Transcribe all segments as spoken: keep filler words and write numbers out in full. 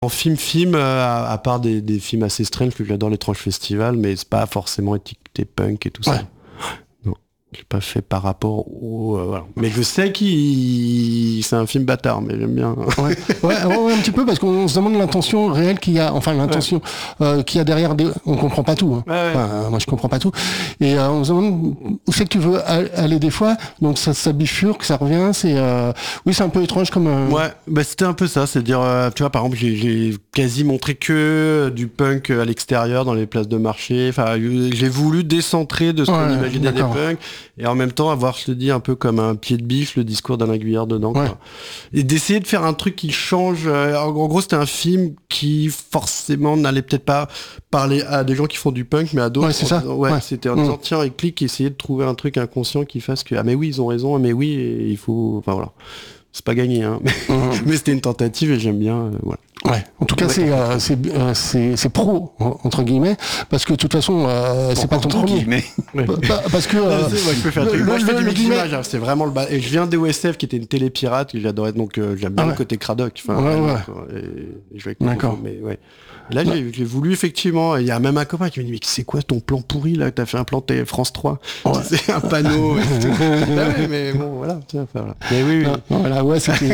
En film, film, euh, à, à part des, des films assez strange, que j'adore l'étrange festival, mais c'est pas forcément étiqueté punk et tout ça. Ouais. Non, j'ai pas fait par rapport au... Euh, voilà. Mais je sais qu'il... c'est un film bâtard, mais j'aime bien. Ouais, ouais, ouais, ouais, un petit peu, parce qu'on se demande l'intention réelle qu'il y a, enfin l'intention ouais. euh, qu'il y a derrière. Des... On comprend pas tout. Hein. Ouais, ouais. Enfin, euh, moi, je comprends pas tout. Et euh, on se demande où c'est que tu veux aller des fois. Donc ça, ça bifurque, ça revient. C'est, euh... oui, c'est un peu étrange comme. Euh... Ouais, bah c'était un peu ça, c'est dire, euh, tu vois, par exemple, j'ai, j'ai quasi montré que du punk à l'extérieur, dans les places de marché. Enfin, j'ai voulu décentrer de ce ouais, qu'on imaginait des punks, et en même temps avoir, je te dis, un peu comme un pied de biche, le discours d'Alain Guyard dedans. Ouais. Quoi. Et d'essayer de faire un truc qui change. Euh, en gros, c'était un film qui forcément n'allait peut-être pas parler à des gens qui font du punk, mais à d'autres. Ouais, c'est ça. Ouais, ouais. C'était en disant, tiens, et clique, essayer de trouver un truc inconscient qui fasse que, ah mais oui, ils ont raison, mais oui, et il faut, enfin voilà. C'est pas gagné, hein. Mais, mmh. mais c'était une tentative et j'aime bien. Euh, voilà. Ouais. En tout cas, ouais. c'est, euh, c'est, euh, c'est, c'est pro entre guillemets, parce que de toute façon, euh, c'est pas ton premier. Mais ouais. bah, parce que euh, c'est, moi, je peux faire le, le, moi, je fais le, du mix image. Hein, c'est vraiment le bas. Et je viens d'O S F qui était une télé pirate que j'adorais, donc euh, j'aime bien ah ouais. le côté Cradoc. Enfin, ouais, ouais. Et, et je vais D'accord. Mais ouais. Là, bah. j'ai, j'ai voulu effectivement. Il y a même un copain qui me dit mais c'est quoi ton plan pourri là que t'as fait implanter France trois ouais. C'est un panneau. Ah ouais, mais bon, voilà. Tiens, enfin, voilà. Mais oui, oui. Non, voilà, ouais, c'était.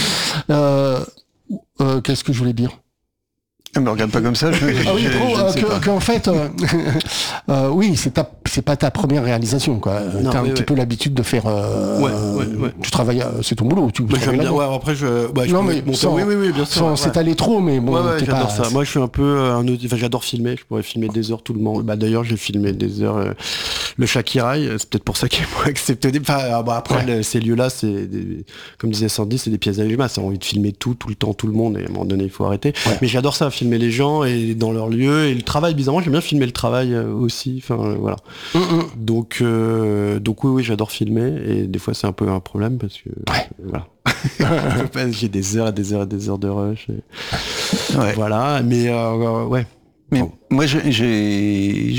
euh, euh, qu'est-ce que je voulais dire? Ne me regarde pas comme ça. Je, ah oui, je, trop, je euh, que, qu'en fait, euh, euh, oui, c'est ta, c'est pas ta première réalisation, quoi. Non, t'as un petit ouais. peu l'habitude de faire. Euh, ouais, ouais, ouais. Tu travailles, c'est ton boulot. Tu. Bah, j'aime bien. Ouais, après, je. Bah, je non, mais mon sans, oui, oui, oui, bien sûr. Sans ouais. s'étaler trop, mais bon. Ouais, ouais, j'adore pas, ça. Moi, je suis un peu un autre. Enfin, j'adore filmer. Je pourrais filmer des heures tout le monde. Bah, d'ailleurs, j'ai filmé des heures. Euh, le Shakirai, c'est peut-être pour ça qu'ils m'ont accepté au début. Enfin, bah, après, ouais. le, ces lieux-là, c'est des, comme disait Sandy, c'est des pièces d'allumage. Ça a envie de filmer tout, tout le temps, tout le monde. Et à un moment donné, il faut arrêter. Ouais. Mais j'adore ça, filmer les gens et dans leur lieu et le travail. Bizarrement, j'aime bien filmer le travail euh, aussi. Enfin, euh, voilà. Mm-hmm. Donc, euh, donc oui, oui, j'adore filmer et des fois, c'est un peu un problème parce que ouais. euh, voilà. J'ai des heures et des heures et des heures de rush. Et... Ouais. Voilà, mais euh, ouais. Mais bon. Moi, j'ai, j'ai,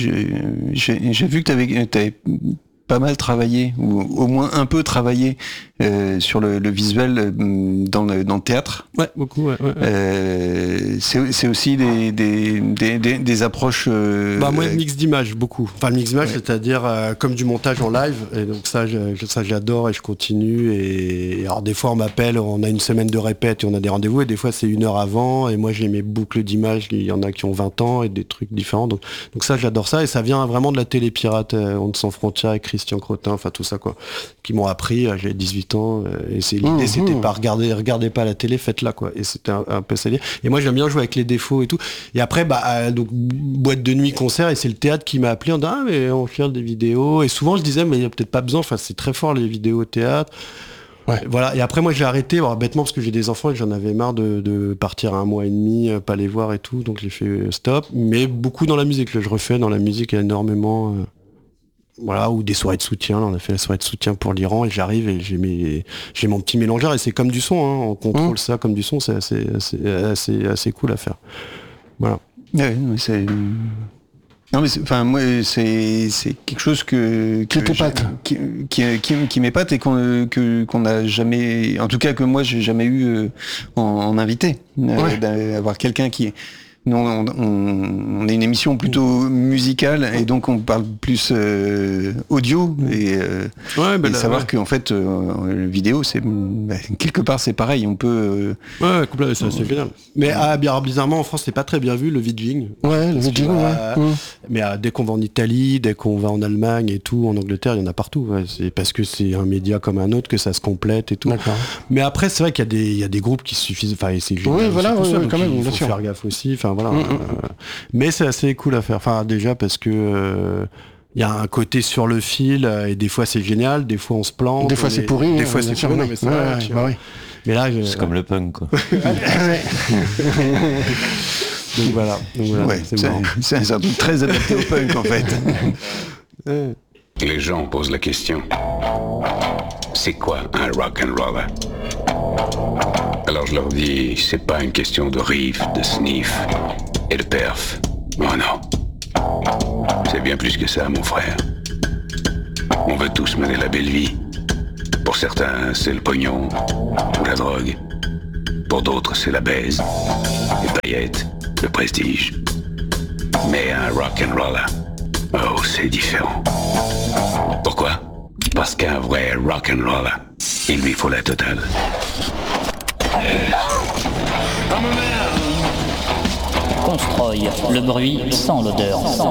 j'ai, j'ai vu que t'avais, t'avais pas mal travaillé, ou au moins un peu travaillé euh, sur le, le visuel euh, dans, le, dans le théâtre. Ouais, beaucoup. Ouais, ouais. Euh, c'est, c'est aussi des, des, des, des, des approches. Euh, bah moi, le mix d'image, beaucoup. Enfin, le mix d'image, ouais. c'est-à-dire euh, comme du montage en live. Et donc ça, je, ça, j'adore et je continue. Et, et alors des fois, on m'appelle, on a une semaine de répète et on a des rendez-vous. Et des fois, c'est une heure avant. Et moi, j'ai mes boucles d'images. Il y en a qui ont vingt ans et des trucs différents. Donc, donc ça, j'adore ça. Et ça vient vraiment de la télé pirate, euh, On Sans Frontières avec Christian Crotin, enfin tout ça quoi, qui m'ont appris. Euh, j'avais dix-huit ans euh, et c'est l'idée, mmh, c'était mmh. pas regarder, regardez pas la télé, faites-la quoi. Et c'était un, un peu ça. Et moi, j'aime bien jouer avec les défauts et tout. Et après, bah euh, donc boîte de nuit, concert, et c'est le théâtre qui m'a appelé en disant ah mais on fait des vidéos. Et souvent, je disais mais il y a peut-être pas besoin. Enfin, c'est très fort les vidéos au théâtre. Ouais. Voilà. Et après, moi, j'ai arrêté, bon, bêtement, parce que j'ai des enfants et j'en avais marre de, de partir un mois et demi, euh, pas les voir et tout. Donc, j'ai fait stop. Mais beaucoup dans la musique. Là, je refais dans la musique énormément. Euh, voilà, ou des soirées de soutien. Là, on a fait la soirée de soutien pour l'Iran et j'arrive et j'ai mes, j'ai mon petit mélangeur et c'est comme du son. Hein, on contrôle mmh. ça comme du son. C'est assez, assez, assez, assez cool à faire. Voilà. Ouais, c'est. Non mais enfin moi c'est c'est quelque chose que, que qui t'épate, qui qui, qui, qui m'épate et qu'on que qu'on n'a jamais, en tout cas que moi j'ai jamais eu euh, en, en invité, ouais. euh, d'avoir quelqu'un qui nous on, on, on est une émission plutôt musicale et donc on parle plus euh, audio et, euh, ouais, bah et là, savoir ouais. qu'en fait euh, le vidéo c'est bah, quelque part c'est pareil, on peut euh, ouais complètement, c'est assez génial. Mais ah, bien bizarrement en France c'est pas très bien vu le vidging. Ouais, le vidging. Ouais. Euh, mmh. Mais euh, dès qu'on va en Italie, dès qu'on va en Allemagne et tout, en Angleterre, il y en a partout. Ouais. C'est parce que c'est un média comme un autre que ça se complète et tout. D'accord. Mais après c'est vrai qu'il y a des il y a des groupes qui suffisent. Enfin c'est génial. Oui voilà, ouais, ça, ouais, quand même. Il faut faire sûr. gaffe aussi. Enfin voilà. Mmh, euh, mmh. Mais c'est assez cool à faire. Enfin déjà parce que euh, il y a un côté sur le fil et des fois c'est génial, des fois on se plante. Des fois c'est pourri. Des fois c'est pourri. Mais c'est vrai. Bah oui. Mais là, je... c'est comme le punk, quoi. donc voilà. Donc voilà ouais, c'est, c'est, c'est un truc très adapté au punk, en fait. Les gens posent la question. C'est quoi un rock'n'roller? Alors je leur dis, c'est pas une question de riff, de sniff et de perf. Oh non. C'est bien plus que ça, mon frère. On veut tous mener la belle vie. Pour certains, c'est le pognon ou la drogue. Pour d'autres, c'est la baise. Et vedette, le prestige. Mais un rock'n'roller, oh, c'est différent. Pourquoi? Parce qu'un vrai rock'n'roller, il lui faut la totale. Constroy, le bruit sans l'odeur.